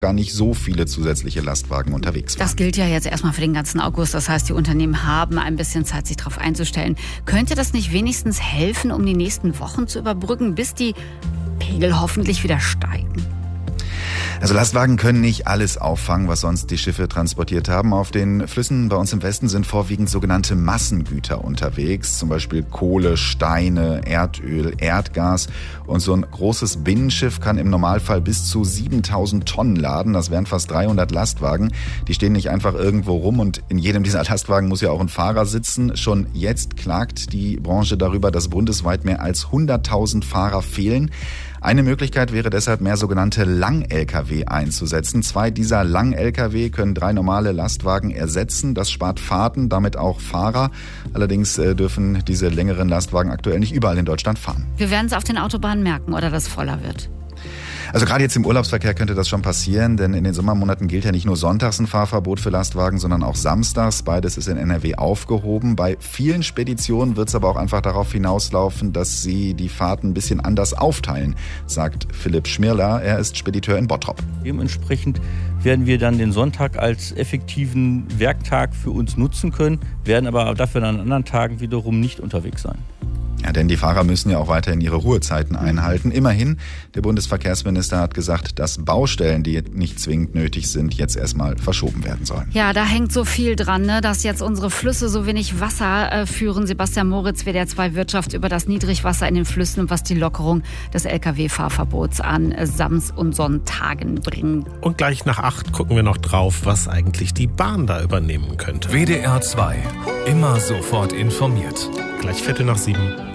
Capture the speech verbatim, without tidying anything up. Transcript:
gar nicht so viele zusätzliche Lastwagen unterwegs waren. Das gilt ja jetzt erstmal für den ganzen August. Das heißt, die Unternehmen haben ein bisschen Zeit, sich darauf einzustellen. Könnte das nicht wenigstens helfen, um die nächsten Wochen zu überbrücken, bis die Pegel hoffentlich wieder steigen? Also Lastwagen können nicht alles auffangen, was sonst die Schiffe transportiert haben. Auf den Flüssen bei uns im Westen sind vorwiegend sogenannte Massengüter unterwegs, zum Beispiel Kohle, Steine, Erdöl, Erdgas. Und so ein großes Binnenschiff kann im Normalfall bis zu siebentausend Tonnen laden. Das wären fast dreihundert Lastwagen. Die stehen nicht einfach irgendwo rum und in jedem dieser Lastwagen muss ja auch ein Fahrer sitzen. Schon jetzt klagt die Branche darüber, dass bundesweit mehr als hunderttausend Fahrer fehlen. Eine Möglichkeit wäre deshalb, mehr sogenannte Lang-L K W einzusetzen. Zwei dieser Lang-L K W können drei normale Lastwagen ersetzen. Das spart Fahrten, damit auch Fahrer. Allerdings dürfen diese längeren Lastwagen aktuell nicht überall in Deutschland fahren. Wir werden es auf den Autobahnen merken, oder dass es voller wird. Also gerade jetzt im Urlaubsverkehr könnte das schon passieren, denn in den Sommermonaten gilt ja nicht nur sonntags ein Fahrverbot für Lastwagen, sondern auch samstags. Beides ist in N R W aufgehoben. Bei vielen Speditionen wird es aber auch einfach darauf hinauslaufen, dass sie die Fahrten ein bisschen anders aufteilen, sagt Philipp Schmirler. Er ist Spediteur in Bottrop. Dementsprechend werden wir dann den Sonntag als effektiven Werktag für uns nutzen können, werden aber dafür an anderen Tagen wiederum nicht unterwegs sein. Ja, denn die Fahrer müssen ja auch weiterhin ihre Ruhezeiten einhalten. Immerhin, der Bundesverkehrsminister hat gesagt, dass Baustellen, die nicht zwingend nötig sind, jetzt erstmal verschoben werden sollen. Ja, da hängt so viel dran, ne, dass jetzt unsere Flüsse so wenig Wasser äh, führen. Sebastian Moritz, W D R zwei Wirtschaft, über das Niedrigwasser in den Flüssen und was die Lockerung des L K W-Fahrverbots an äh, Samst- und Sonntagen bringt. Und gleich nach acht gucken wir noch drauf, was eigentlich die Bahn da übernehmen könnte. W D R zwei. Immer sofort informiert. Gleich Viertel nach sieben.